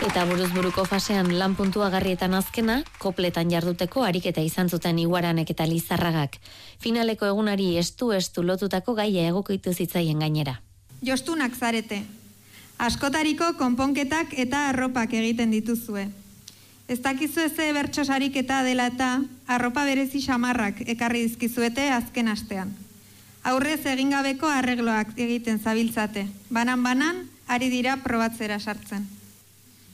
Eta buruzburuko fasean lan puntua garrietan azkena, kopletan jarduteko ariketa izan zuten Iguaranek eta Lizarragak. Finaleko egunari estu lotutako gaia egokitu zitzaien gainera. Jostunak zarete. Askotariko konponketak eta arropak egiten dituzue. Ez dakizu eze bertsosarik eta dela eta arropa berezi xamarrak ekarri dizkizuete azken astean. Aurrez egingabeko arregloak egiten zabiltzate. Banan-banan ari dira probatzera sartzen.